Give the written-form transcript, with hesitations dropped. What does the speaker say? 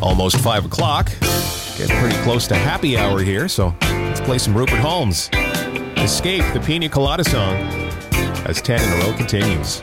almost 5 o'clock. Getting pretty close to happy hour here, so let's play some Rupert Holmes. Escape, the Pina Colada song, as 10 in a row continues.